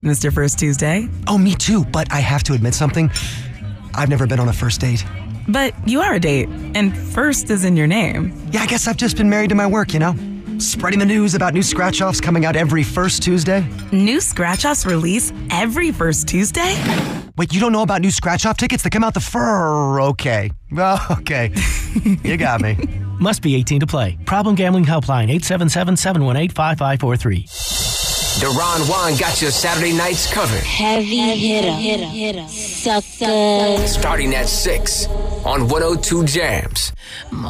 Mr. First Tuesday? Oh, me too, but I have to admit something. I've never been on a first date. But you are a date, and first is in your name. Yeah, I guess I've just been married to my work, you know? Spreading the news about new scratch-offs coming out every first Tuesday. New scratch-offs release every first Tuesday? Wait, you don't know about new scratch-off tickets that come out the okay. Well, okay. You got me. Must be 18 to play. Problem Gambling Helpline, 877-718-5543. Deron Juan got your Saturday nights covered. Heavy hitter, sucker. Starting at 6 on 102 Jams.